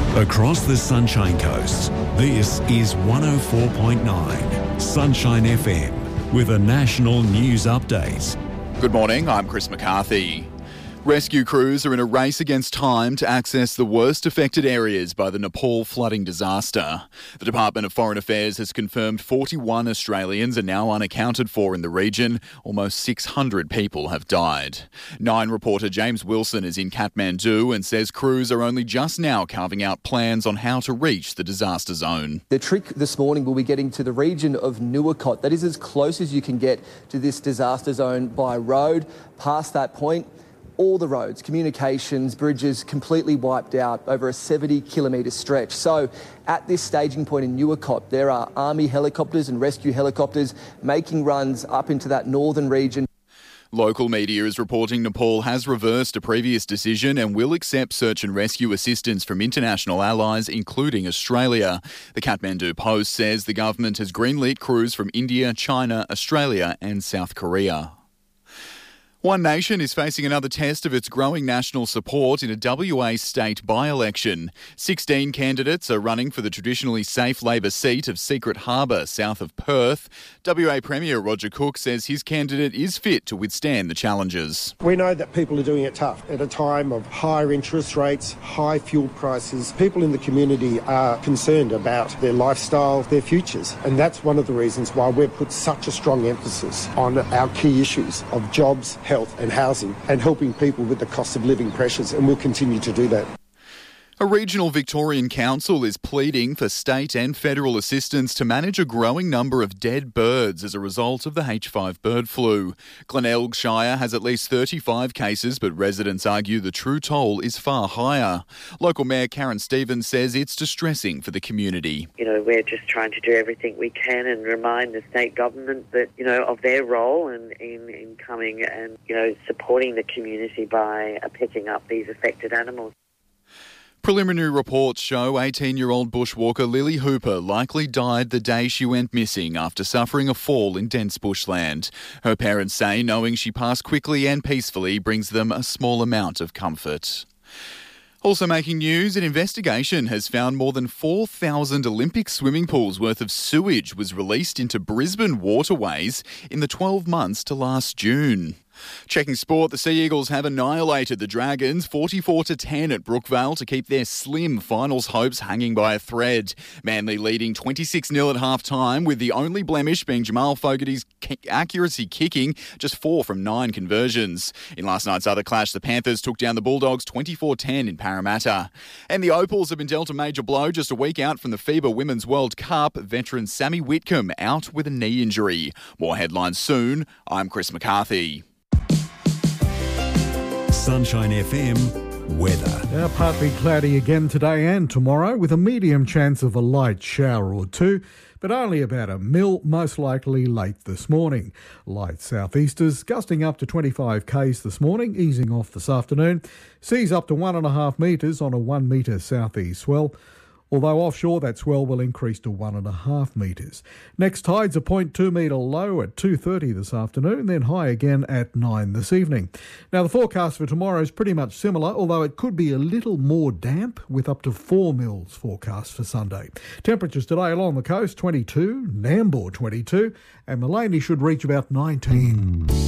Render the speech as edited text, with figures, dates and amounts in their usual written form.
Across the Sunshine Coast, this is 104.9 Sunshine FM with a national news update. Good morning, I'm Chris McCarthy. Rescue crews are in a race against time to access the worst affected areas by the Nepal flooding disaster. The Department of Foreign Affairs has confirmed 41 Australians are now unaccounted for in the region. Almost 600 people have died. Nine reporter James Wilson is in Kathmandu and says crews are only just now carving out plans on how to reach the disaster zone. The trick this morning will be getting to the region of Nuwakot. That is as close as you can get to this disaster zone by road. Past that point, all the roads, communications, bridges completely wiped out over a 70-kilometre stretch. So at this staging point in Nuwakot, there are Army helicopters and rescue helicopters making runs up into that northern region. Local media is reporting Nepal has reversed a previous decision and will accept search and rescue assistance from international allies, including Australia. The Kathmandu Post says the government has greenlit crews from India, China, Australia and South Korea. One Nation is facing another test of its growing national support in a WA state by-election. 16 candidates are running for the traditionally safe Labor seat of Secret Harbour, south of Perth. WA Premier Roger Cook says his candidate is fit to withstand the challenges. We know that people are doing it tough at a time of higher interest rates, high fuel prices. People in the community are concerned about their lifestyle, their futures, and that's one of the reasons why we've put such a strong emphasis on our key issues of jobs, health and housing, and helping people with the cost of living pressures, and we'll continue to do that. A regional Victorian council is pleading for state and federal assistance to manage a growing number of dead birds as a result of the H5 bird flu. Glenelg Shire has at least 35 cases, but residents argue the true toll is far higher. Local Mayor Karen Stevens says it's distressing for the community. We're just trying to do everything we can and remind the state government that, of their role in coming and, supporting the community by picking up these affected animals. Preliminary reports show 18-year-old bushwalker Lily Hooper likely died the day she went missing after suffering a fall in dense bushland. Her parents say knowing she passed quickly and peacefully brings them a small amount of comfort. Also making news, an investigation has found more than 4,000 Olympic swimming pools worth of sewage was released into Brisbane waterways in the 12 months to last June. Checking sport, the Sea Eagles have annihilated the Dragons 44-10 at Brookvale to keep their slim finals hopes hanging by a thread. Manly leading 26-0 at half-time, with the only blemish being Jamal Fogarty's accuracy kicking, just 4 from 9 conversions. In last night's other clash, the Panthers took down the Bulldogs 24-10 in Parramatta. And the Opals have been dealt a major blow just a week out from the FIBA Women's World Cup. Veteran Sammy Whitcomb out with a knee injury. More headlines soon. I'm Chris McCarthy. Sunshine FM weather. Partly cloudy again today and tomorrow with a medium chance of a light shower or two, but only about a mil, most likely late this morning. Light southeasters gusting up to 25 k's this morning, easing off this afternoon. Seas up to 1.5 metres on a 1 metre southeast swell. Although offshore, that swell will increase to 1.5 metres. Next tide's a 0.2 metre low at 2:30 this afternoon, then high again at 9 this evening. Now, the forecast for tomorrow is pretty much similar, although it could be a little more damp, with up to 4 mils forecast for Sunday. Temperatures today along the coast, 22, Nambour 22, and Maleny should reach about 19.